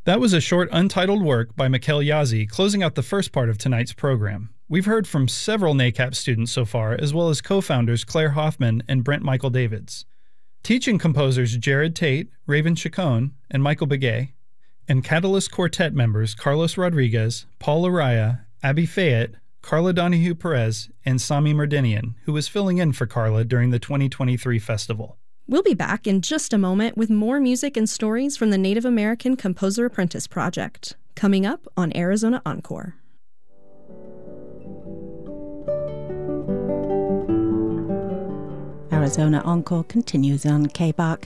That was a short untitled work by Mikhail Yazzie closing out the first part of tonight's program. We've heard from several NACAP students so far, as well as co-founders Claire Hoffman and Brent Michael Davids. Teaching composers Jared Tate, Raven Chacon, and Michael Begay, and Catalyst Quartet members Carlos Rodriguez, Paul Araya, Abby Fayette, Carla Donahue Perez, and Sami Merdinian, who was filling in for Carla during the 2023 festival. We'll be back in just a moment with more music and stories from the Native American Composer Apprentice Project, coming up on Arizona Encore. Arizona Encore continues on KBARC